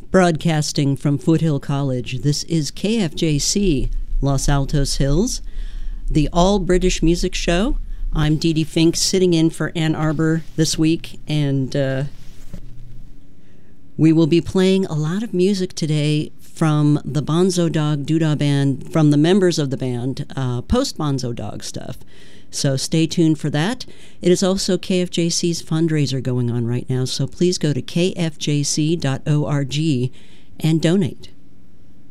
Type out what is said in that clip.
Broadcasting from Foothill College, this is KFJC, Los Altos Hills, the all-British music show. I'm Dee Dee Fink, sitting in for Ann Arbor this week, and we will be playing a lot of music today from the Bonzo Dog Doodah Band, from the members of the band, post-Bonzo Dog stuff. So stay tuned for that. It is also KFJC's fundraiser going on right now, so please go to kfjc.org and donate.